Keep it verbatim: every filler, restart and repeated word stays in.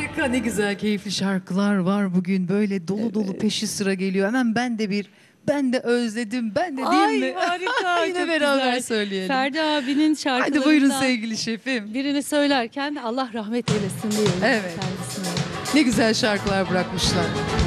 Harika, ne güzel keyifli şarkılar var bugün. Böyle dolu dolu peşi sıra geliyor. Hemen ben de bir, ben de özledim, ben de değil mi? Ay harika. Yine çok beraber güzel. söyleyelim. Ferdi abinin şarkılarından Hadi buyurun sevgili şefim. birini söylerken Allah rahmet eylesin diyelim Evet. kendisine. Ne güzel şarkılar bırakmışlar.